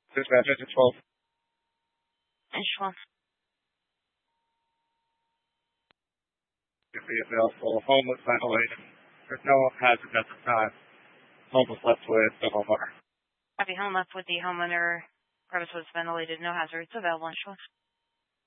Dispatch engine 12. Engine 12. If the available homeless ventilated. There's no hazard at the time. Homeless left with the homeowner. Copy, home left with the homeowner. Crevice was ventilated, no hazards available. Engine 12.